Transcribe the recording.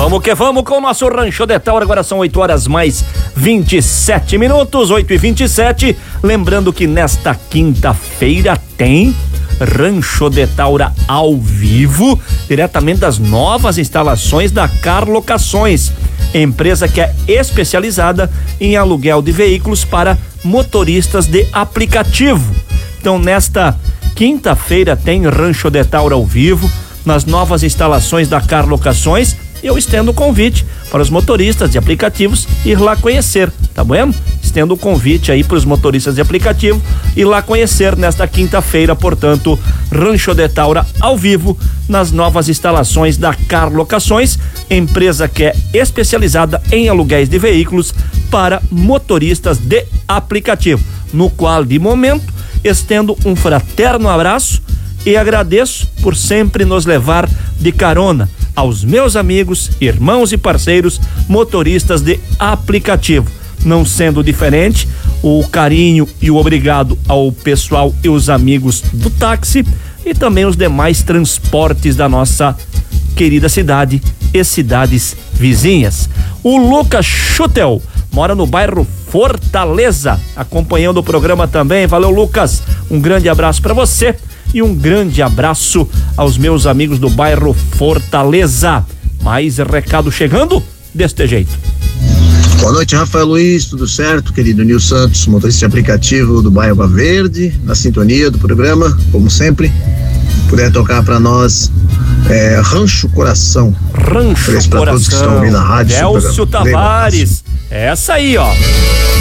Vamos que vamos com o nosso Rancho de Taura. Agora são 8 horas mais 27 minutos, 8h27. Lembrando que nesta quinta-feira tem Rancho de Taura ao vivo, diretamente das novas instalações da Car Locações, empresa que é especializada em aluguel de veículos para motoristas de aplicativo. Então, nesta quinta-feira tem Rancho de Taura ao vivo, nas novas instalações da Car Locações. Eu estendo o convite para os motoristas de aplicativos ir lá conhecer, tá bom? Estendo o convite aí para os motoristas de aplicativo ir lá conhecer nesta quinta-feira, portanto, Rancho de Taura ao vivo nas novas instalações da Car Locações, empresa que é especializada em aluguéis de veículos para motoristas de aplicativo, no qual, de momento, estendo um fraterno abraço e agradeço por sempre nos levar de carona aos meus amigos, irmãos e parceiros motoristas de aplicativo. Não sendo diferente, o carinho e o obrigado ao pessoal e os amigos do táxi e também os demais transportes da nossa querida cidade e cidades vizinhas. O Lucas Schutel mora no bairro Fortaleza, acompanhando o programa também. Valeu, Lucas, um grande abraço para você. E um grande abraço aos meus amigos do bairro Fortaleza. Mais recado chegando deste jeito. Boa noite, Rafael Luiz, tudo certo? Querido Nil Santos, motorista de aplicativo do bairro Água Verde, na sintonia do programa, como sempre. Puder tocar para nós Rancho Coração. Rancho Coração. Todos que estão ouvindo na rádio. Elcio Tavares. Essa aí, ó.